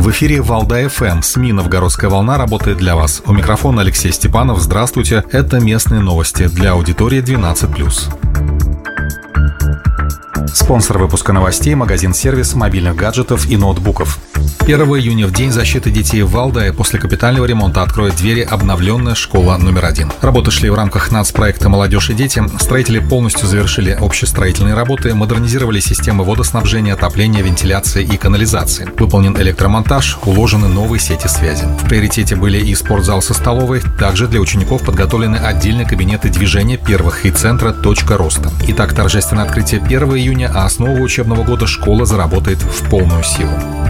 В эфире Валдай ФМ. СМИ «Новгородская волна» работает для вас. У микрофона Алексей Степанов. Здравствуйте. Это местные новости для аудитории 12+. Спонсор выпуска новостей – магазин-сервис мобильных гаджетов и ноутбуков. 1 июня, в День защиты детей в Валдае, после капитального ремонта откроет двери обновленная школа номер 1. Работы шли в рамках нацпроекта «Молодежь и дети». Строители полностью завершили общестроительные работы, модернизировали системы водоснабжения, отопления, вентиляции и канализации. Выполнен электромонтаж, уложены новые сети связи. В приоритете были и спортзал со столовой. Также для учеников подготовлены отдельные кабинеты движения первых и центра «Точка роста». Итак, торжественное открытие 1 июня, а с нового учебного года школа заработает в полную силу.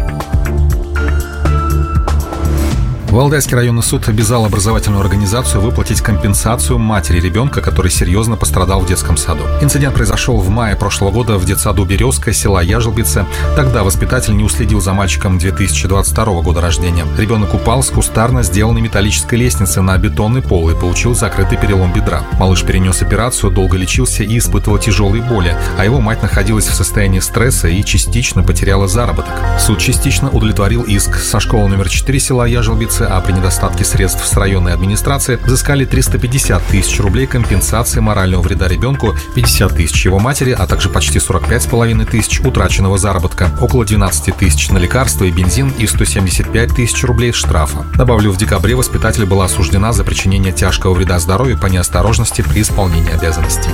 Валдайский районный суд обязал образовательную организацию выплатить компенсацию матери ребенка, который серьезно пострадал в детском саду. Инцидент произошел в мае прошлого года в детсаду «Березка» села Яжелбице. Тогда воспитатель не уследил за мальчиком 2022 года рождения. Ребенок упал с кустарно сделанной металлической лестницы на бетонный пол и получил закрытый перелом бедра. Малыш перенес операцию, долго лечился и испытывал тяжелые боли, а его мать находилась в состоянии стресса и частично потеряла заработок. Суд частично удовлетворил иск. Со школы номер 4 села Яжелбице, а при недостатке средств с районной администрации взыскали 350 тысяч рублей компенсации морального вреда ребенку, 50 тысяч его матери, а также почти 45,5 тысяч утраченного заработка, около 12 тысяч на лекарства и бензин и 175 тысяч рублей штрафа. Добавлю, в декабре воспитатель была осуждена за причинение тяжкого вреда здоровью по неосторожности при исполнении обязанностей.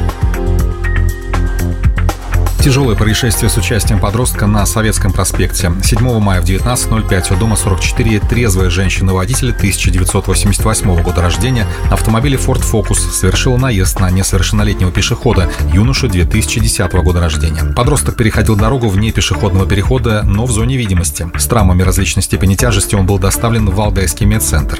Тяжелое происшествие с участием подростка на Советском проспекте. 7 мая в 19:05 у дома 44 трезвая женщина-водитель 1988 года рождения на автомобиле Ford Focus совершила наезд на несовершеннолетнего пешехода, юношу 2010 года рождения. Подросток переходил дорогу вне пешеходного перехода, но в зоне видимости. С травмами различной степени тяжести он был доставлен в Валдайский медцентр.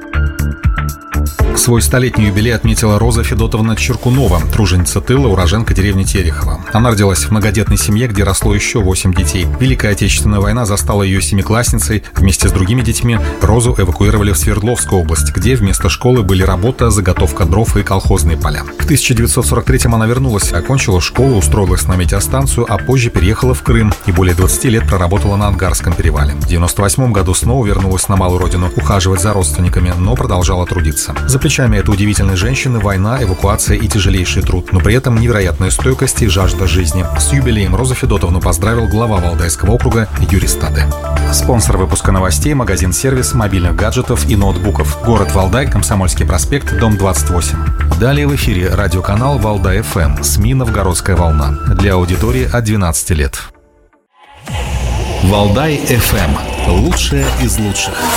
Свой столетний юбилей отметила Роза Федотовна Черкунова, труженица тыла, уроженка деревни Терехово. Она родилась в многодетной семье, где росло еще 8 детей. Великая Отечественная война застала ее семиклассницей. Вместе с другими детьми Розу эвакуировали в Свердловскую область, где вместо школы были работа, заготовка дров и колхозные поля. В 1943-м она вернулась, окончила школу, устроилась на метеостанцию, а позже переехала в Крым и более 20 лет проработала на Ангарском перевале. В 1998 году снова вернулась на малую родину ухаживать за родственниками, но продолжала трудиться. За плечами этой удивительной женщины война, эвакуация и тяжелейший труд, но при этом невероятная стойкость и жажда жизни. С юбилеем Розу Федотовну поздравил глава Валдайского округа Юрий Стаде. Спонсор выпуска новостей – магазин-сервис мобильных гаджетов и ноутбуков. Город Валдай, Комсомольский проспект, дом 28. Далее в эфире радиоканал Валдай ФМ, СМИ «Новгородская волна» для аудитории от 12 лет. Валдай ФМ. Лучшее из лучших.